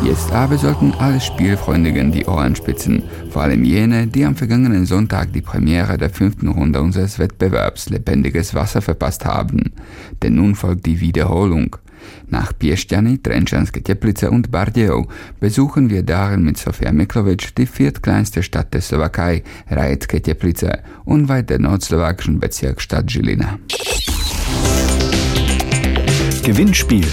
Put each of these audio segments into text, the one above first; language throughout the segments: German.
Jetzt aber sollten alle Spielfreundigen die Ohren spitzen, vor allem jene, die am vergangenen Sonntag die Premiere der 5. Runde unseres Wettbewerbs Lebendiges Wasser verpasst haben. Denn nun folgt die Wiederholung. Nach Piešťany, Trenčanske Teplice und Bardejov besuchen wir darin mit Sofia Miklovic die viertkleinste Stadt der Slowakei, Rajecké Teplice, unweit der nordslowakischen Bezirksstadt Žilina. Gewinnspiel.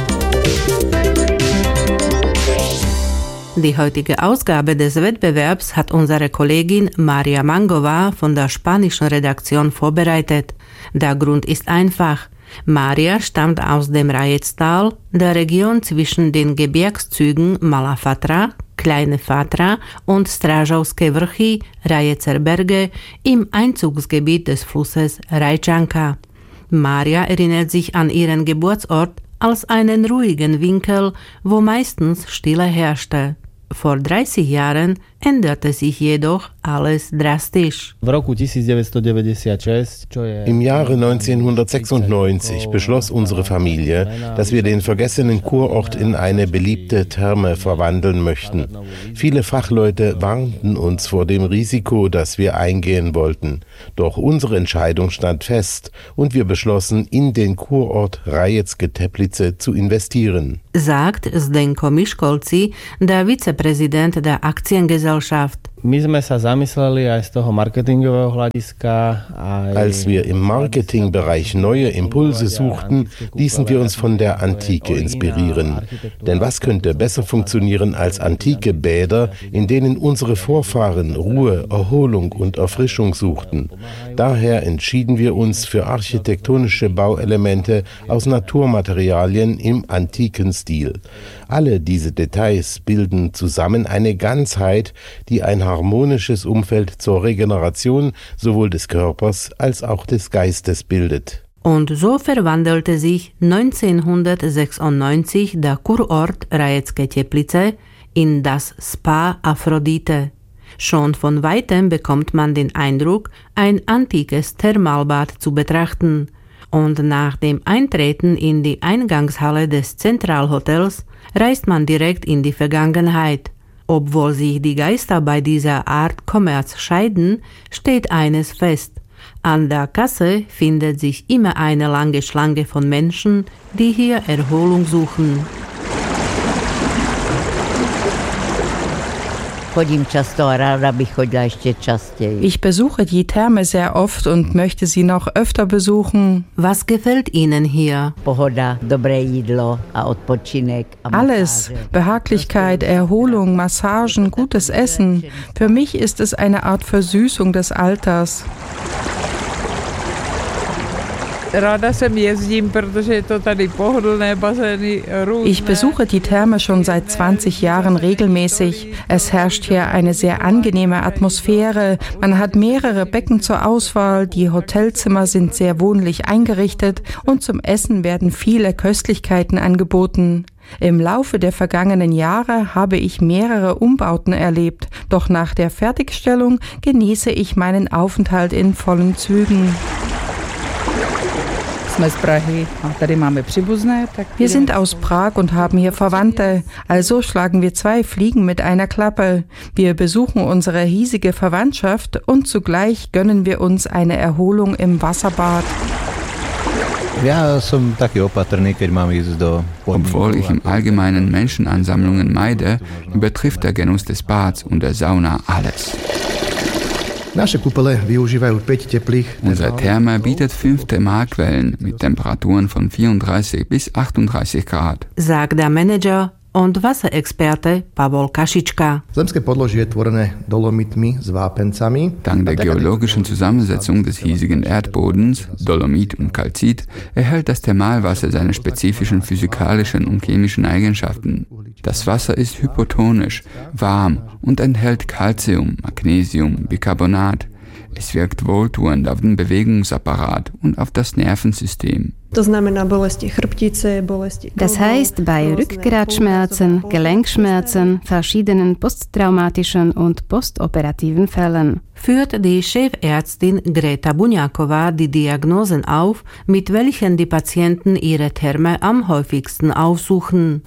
Die heutige Ausgabe des Wettbewerbs hat unsere Kollegin Maria Mangova von der spanischen Redaktion vorbereitet. Der Grund ist einfach. Maria stammt aus dem Rajectal, der Region zwischen den Gebirgszügen Malá Fatra, Kleine Fatra und Strážovské Vrchy, Rajecer Berge im Einzugsgebiet des Flusses Rajčanka. Maria erinnert sich an ihren Geburtsort als einen ruhigen Winkel, wo meistens Stille herrschte. Vor 30 Jahren änderte sich jedoch alles drastisch. Im Jahre 1996 beschloss unsere Familie, dass wir den vergessenen Kurort in eine beliebte Therme verwandeln möchten. Viele Fachleute warnten uns vor dem Risiko, das wir eingehen wollten. Doch unsere Entscheidung stand fest und wir beschlossen, in den Kurort Rajecké Teplice zu investieren. Sagt Zdenko Miškolci, der Vizepräsident der Aktiengesellschaft. Als wir im Marketingbereich neue Impulse suchten, ließen wir uns von der Antike inspirieren. Denn was könnte besser funktionieren als antike Bäder, in denen unsere Vorfahren Ruhe, Erholung und Erfrischung suchten? Daher entschieden wir uns für architektonische Bauelemente aus Naturmaterialien im antiken Stil. Alle diese Details bilden zusammen eine Ganzheit, die ein harmonisches Umfeld zur Regeneration sowohl des Körpers als auch des Geistes bildet. Und so verwandelte sich 1996 der Kurort Rajecké Teplice in das Spa Aphrodite. Schon von weitem bekommt man den Eindruck, ein antikes Thermalbad zu betrachten. Und nach dem Eintreten in die Eingangshalle des Zentralhotels reist man direkt in die Vergangenheit. Obwohl sich die Geister bei dieser Art Kommerz scheiden, steht eines fest. An der Kasse findet sich immer eine lange Schlange von Menschen, die hier Erholung suchen. Ich besuche die Therme sehr oft und möchte sie noch öfter besuchen. Was gefällt Ihnen hier? Alles. Behaglichkeit, Erholung, Massagen, gutes Essen. Für mich ist es eine Art Versüßung des Alters. Ich besuche die Therme schon seit 20 Jahren regelmäßig. Es herrscht hier eine sehr angenehme Atmosphäre. Man hat mehrere Becken zur Auswahl, die Hotelzimmer sind sehr wohnlich eingerichtet und zum Essen werden viele Köstlichkeiten angeboten. Im Laufe der vergangenen Jahre habe ich mehrere Umbauten erlebt, doch nach der Fertigstellung genieße ich meinen Aufenthalt in vollen Zügen. Wir sind aus Prag und haben hier Verwandte, also schlagen wir 2 Fliegen mit einer Klappe. Wir besuchen unsere hiesige Verwandtschaft und zugleich gönnen wir uns eine Erholung im Wasserbad. Obwohl ich im Allgemeinen Menschenansammlungen meide, übertrifft der Genuss des Bads und der Sauna alles. Unsere Therme bietet 5 Thermalquellen mit Temperaturen von 34 bis 38 Grad. Sagt der Manager und Wasserexperte Pavol Kašička. Dank der geologischen Zusammensetzung des hiesigen Erdbodens, Dolomit und Kalzit, erhält das Thermalwasser seine spezifischen physikalischen und chemischen Eigenschaften. Das Wasser ist hypotonisch, warm und enthält Calcium, Magnesium, Bicarbonat. Es wirkt wohltuend auf den Bewegungsapparat und auf das Nervensystem. Das heißt, bei Rückgratschmerzen, Gelenkschmerzen, verschiedenen posttraumatischen und postoperativen Fällen. führt die Chefärztin Greta Bunjakova die Diagnosen auf, mit welchen die Patienten ihre Therme am häufigsten aufsuchen.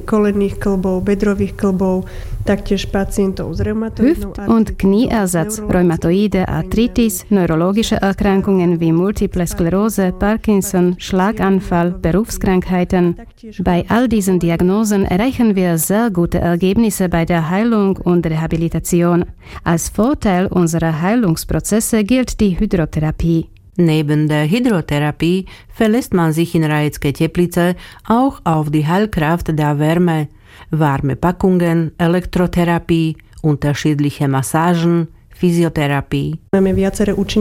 Hüft- und Knieersatz, rheumatoide Arthritis, neurologische Erkrankungen wie Multiple Sklerose, Parkinson, Schlaganfall, Berufskrankheiten. Bei all diesen Diagnosen erreichen wir sehr gute Ergebnisse bei der Heilung und Rehabilitation. Als Vorteil unserer Heilungsprozesse gilt die Hydrotherapie. Neben der Hydrotherapie verlässt man sich in Rajecké Teplice auch auf die Heilkraft der Wärme. Warme Packungen, Elektrotherapie, unterschiedliche Massagen, Physiotherapie. Wir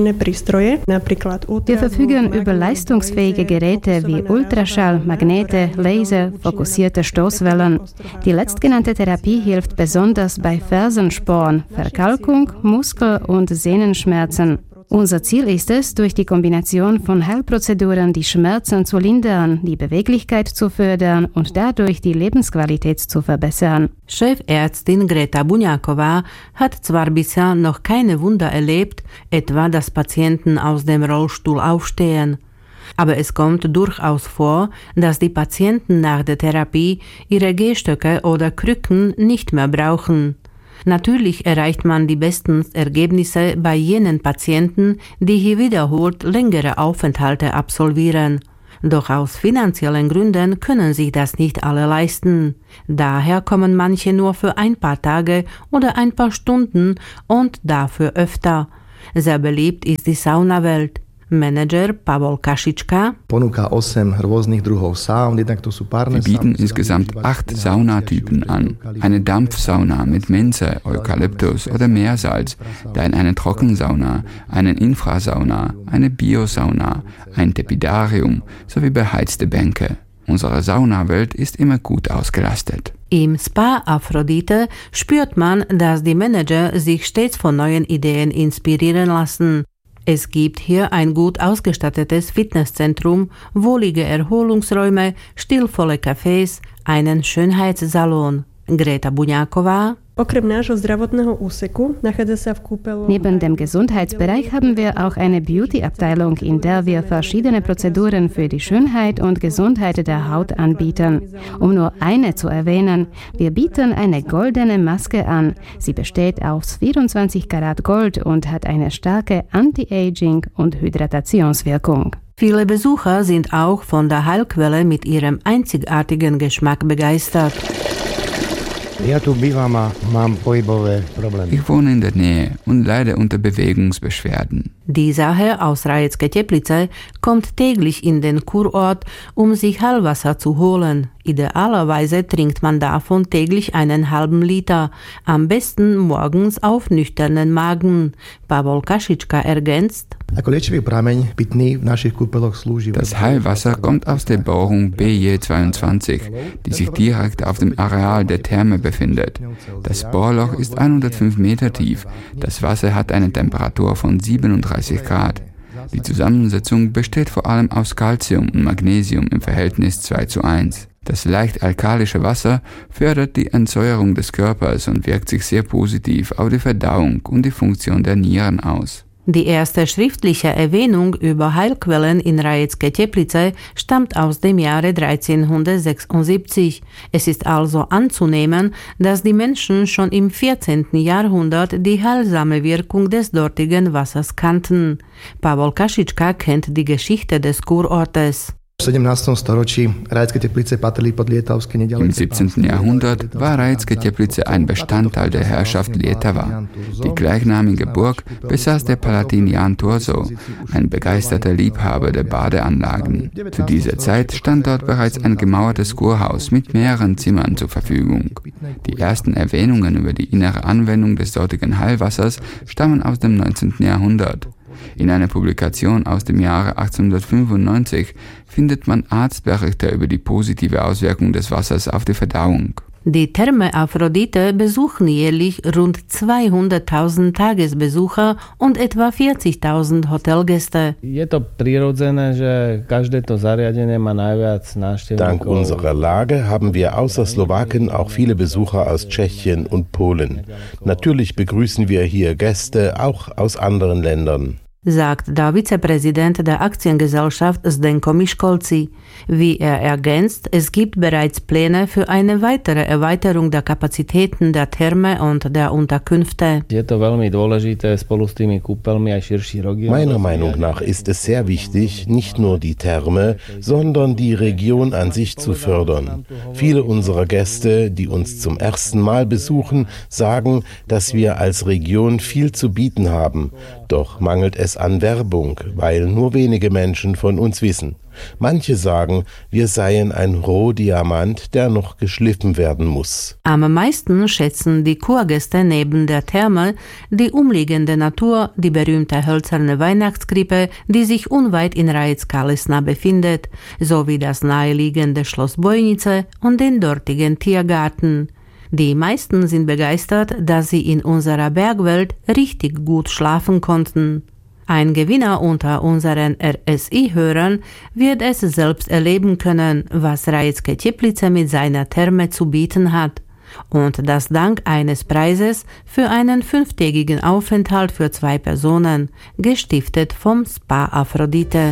verfügen über leistungsfähige Geräte wie Ultraschall, Magnete, Laser, fokussierte Stoßwellen. Die letztgenannte Therapie hilft besonders bei Fersensporn, Verkalkung, Muskel- und Sehnenschmerzen. Unser Ziel ist es, durch die Kombination von Heilprozeduren die Schmerzen zu lindern, die Beweglichkeit zu fördern und dadurch die Lebensqualität zu verbessern. Chefärztin Greta Bunjakova hat zwar bisher noch keine Wunder erlebt, etwa dass Patienten aus dem Rollstuhl aufstehen. Aber es kommt durchaus vor, dass die Patienten nach der Therapie ihre Gehstöcke oder Krücken nicht mehr brauchen. Natürlich erreicht man die besten Ergebnisse bei jenen Patienten, die hier wiederholt längere Aufenthalte absolvieren. Doch aus finanziellen Gründen können sich das nicht alle leisten. Daher kommen manche nur für ein paar Tage oder ein paar Stunden und dafür öfter. Sehr beliebt ist die Saunawelt. Manager Pavol Kašička. Wir bieten insgesamt 8 Saunatypen an. Eine Dampfsauna mit Minze, Eukalyptus oder Meersalz, dann eine Trockensauna, eine Infrasauna, eine Biosauna, ein Tepidarium sowie beheizte Bänke. Unsere Saunawelt ist immer gut ausgelastet. Im Spa Aphrodite spürt man, dass die Manager sich stets von neuen Ideen inspirieren lassen. Es gibt hier ein gut ausgestattetes Fitnesszentrum, wohlige Erholungsräume, stilvolle Cafés, einen Schönheitssalon. Greta Bunjakova. Neben dem Gesundheitsbereich haben wir auch eine Beauty-Abteilung, in der wir verschiedene Prozeduren für die Schönheit und Gesundheit der Haut anbieten. Um nur eine zu erwähnen, wir bieten eine goldene Maske an. Sie besteht aus 24 Karat Gold und hat eine starke Anti-Aging- und Hydratationswirkung. Viele Besucher sind auch von der Heilquelle mit ihrem einzigartigen Geschmack begeistert. Ich wohne in der Nähe und leide unter Bewegungsbeschwerden. Dieser Herr aus Rajecké Teplice kommt täglich in den Kurort, um sich Heilwasser zu holen. Idealerweise trinkt man davon täglich einen halben Liter, am besten morgens auf nüchternen Magen. Pavol Kašička ergänzt: Das Heilwasser kommt aus der Bohrung BJ22, die sich direkt auf dem Areal der Therme befindet. Das Bohrloch ist 105 Meter tief. Das Wasser hat eine Temperatur von 37 Grad. Die Zusammensetzung besteht vor allem aus Calcium und Magnesium im Verhältnis 2:1. Das leicht alkalische Wasser fördert die Entsäuerung des Körpers und wirkt sich sehr positiv auf die Verdauung und die Funktion der Nieren aus. Die erste schriftliche Erwähnung über Heilquellen in Rajecké Teplice stammt aus dem Jahre 1376. Es ist also anzunehmen, dass die Menschen schon im 14. Jahrhundert die heilsame Wirkung des dortigen Wassers kannten. Pavol Kašička kennt die Geschichte des Kurortes. Im 17. Jahrhundert war Rajecké Teplice ein Bestandteil der Herrschaft Lietava. Die gleichnamige Burg besaß der Palatin Jan Turzo, ein begeisterter Liebhaber der Badeanlagen. Zu dieser Zeit stand dort bereits ein gemauertes Kurhaus mit mehreren Zimmern zur Verfügung. Die ersten Erwähnungen über die innere Anwendung des dortigen Heilwassers stammen aus dem 19. Jahrhundert. In einer Publikation aus dem Jahre 1895 findet man Arztberichte über die positive Auswirkung des Wassers auf die Verdauung. Die Therme Aphrodite besuchen jährlich rund 200.000 Tagesbesucher und etwa 40.000 Hotelgäste. Dank unserer Lage haben wir außer Slowaken auch viele Besucher aus Tschechien und Polen. Natürlich begrüßen wir hier Gäste auch aus anderen Ländern, sagt der Vizepräsident der Aktiengesellschaft Zdenko Miškolci. Wie er ergänzt, es gibt bereits Pläne für eine weitere Erweiterung der Kapazitäten der Therme und der Unterkünfte. Meiner Meinung nach ist es sehr wichtig, nicht nur die Therme, sondern die Region an sich zu fördern. Viele unserer Gäste, die uns zum ersten Mal besuchen, sagen, dass wir als Region viel zu bieten haben. Doch mangelt es an Werbung, weil nur wenige Menschen von uns wissen. Manche sagen, wir seien ein Rohdiamant, der noch geschliffen werden muss. Am meisten schätzen die Kurgäste neben der Therme die umliegende Natur, die berühmte hölzerne Weihnachtskrippe, die sich unweit in Rajec-Kalesna befindet, sowie das naheliegende Schloss Bojnice und den dortigen Tiergarten. Die meisten sind begeistert, dass sie in unserer Bergwelt richtig gut schlafen konnten. Ein Gewinner unter unseren RSI-Hörern wird es selbst erleben können, was Rajeckie Teplice mit seiner Therme zu bieten hat. Und das dank eines Preises für einen 5-tägigen Aufenthalt für 2 Personen, gestiftet vom Spa Aphrodite.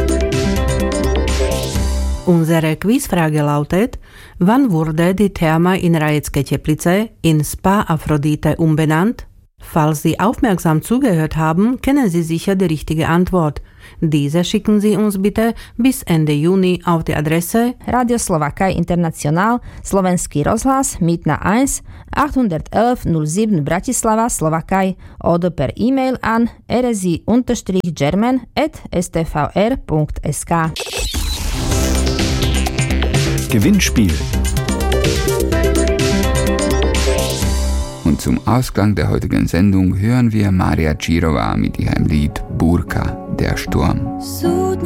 Unsere Quizfrage lautet: Wann wurde die Therme in Rajeckie Teplice in Spa Aphrodite umbenannt? Falls Sie aufmerksam zugehört haben, kennen Sie sicher die richtige Antwort. Diese schicken Sie uns bitte bis Ende Juni auf die Adresse Radio Slowakei International, Slovenský rozhlas, Mýtna 1, 811 07 Bratislava, Slowakei oder per E-Mail an rsi-german@stvr.sk. Gewinnspiel. Und zum Ausklang der heutigen Sendung hören wir Maria Čírová mit ihrem Lied Búrka, der Sturm.